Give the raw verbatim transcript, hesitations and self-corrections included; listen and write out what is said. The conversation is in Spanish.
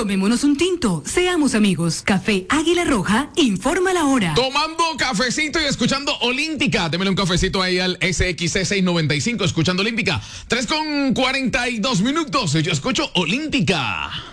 Tomémonos un tinto, seamos amigos. Café Águila Roja, informa la hora. Tomando cafecito y escuchando Olímpica. Démele un cafecito ahí al S X C seiscientos noventa y cinco, escuchando Olímpica. tres con cuarenta y dos minutos, yo escucho Olímpica.